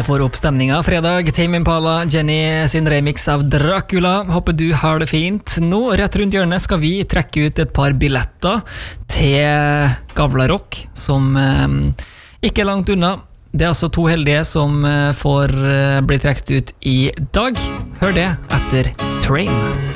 Det får opp stemninga. Fredag, Tame Impala, Jenny sin remix av Dracula. Håper du har det fint. Nå, rett rundt hjørnet, skal vi trekke ut et par billetter til Gavla Rock, som ikke er langt unna. Det er altså 2 heldige som får bli trekt ut i dag. Hør det etter Train.